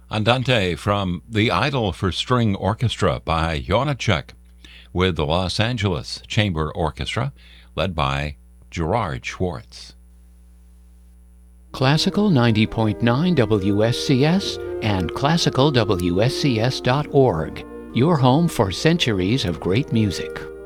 Andante from The Idol for String Orchestra by Janacek, with the Los Angeles Chamber Orchestra, led by Gerard Schwartz. Classical 90.9 WSCS and classicalwscs.org, your home for centuries of great music.